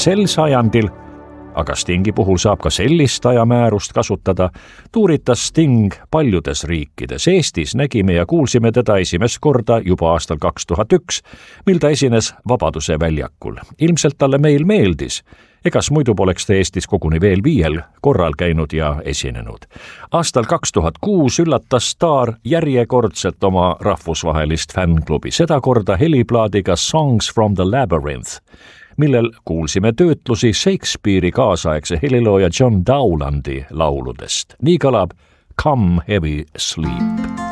Sel sajandil, aga Stingi puhul saab ka sellist ajamäärust kasutada, tuuritas Sting paljudes riikides. Eestis nägime ja kuulsime teda esimest korda juba aastal 2001, mil ta esines Vabaduse väljakul. Ilmselt talle meil meeldis, egas muidu poleks ta Eestis koguni veel 5 korral käinud ja esinenud. Aastal 2006 üllatas staar järjekordselt oma rahvusvahelist fännklubi, seda korda heliplaadiga Songs from the Labyrinth, millel kuulsime töötlusi Shakespeare'i kaasaegse helilooja John Dowlandi lauludest. Nii kõlab Come Heavy Sleep.